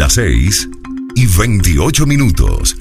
Las 6:28.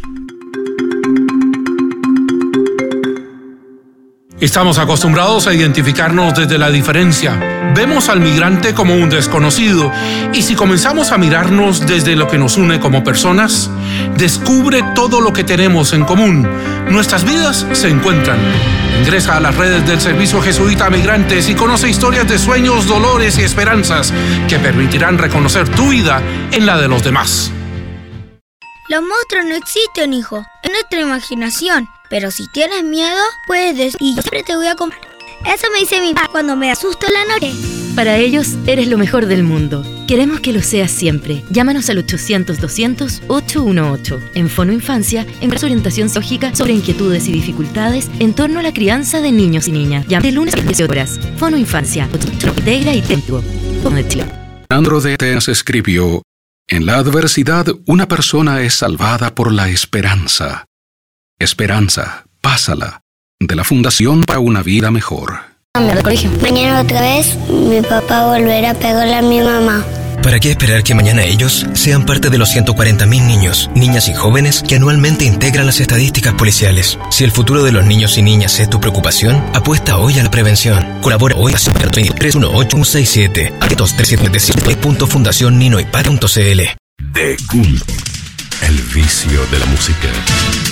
Estamos acostumbrados a identificarnos desde la diferencia. Vemos al migrante como un desconocido. Y si comenzamos a mirarnos desde lo que nos une como personas, descubre todo lo que tenemos en común. Nuestras vidas se encuentran. Ingresa a las redes del Servicio Jesuita a Migrantes y conoce historias de sueños, dolores y esperanzas que permitirán reconocer tu vida en la de los demás. Los monstruos no existen, hijo. Es nuestra imaginación. Pero si tienes miedo, puedes decir, y yo siempre te voy a comprar. Eso me dice mi papá cuando me asusto en la noche. Para ellos, eres lo mejor del mundo. Queremos que lo seas siempre. Llámanos al 800-200-818. En Fono Infancia, envías orientación lógica sobre inquietudes y dificultades en torno a la crianza de niños y niñas. Llama de lunes a 18 horas. Fono Infancia. Integra y Tempo. Leandro de Atenas escribió: en la adversidad, una persona es salvada por la esperanza. Esperanza, pásala, de la Fundación para una Vida Mejor. Mañana otra vez, mi papá volverá a pegarle a mi mamá. ¿Para qué esperar que mañana ellos sean parte de los 140.000 niños, niñas y jóvenes que anualmente integran las estadísticas policiales? Si el futuro de los niños y niñas es tu preocupación, apuesta hoy a la prevención. Colabora hoy a 318-167 a fundacionninoypaz.cl. De culto, el vicio de la música.